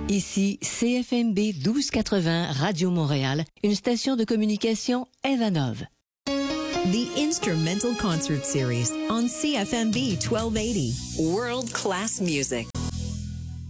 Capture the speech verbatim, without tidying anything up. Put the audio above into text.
Ici C F M B douze quatre-vingts Radio Montréal, une station de communication Evanov. The Instrumental Concert Series on C F M B twelve eighty. World class music.